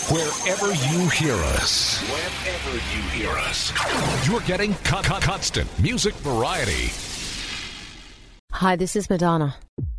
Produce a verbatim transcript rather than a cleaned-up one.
Wherever you hear us. Wherever you hear us. You're getting co- co- constant music variety. Hi, this is Madonna.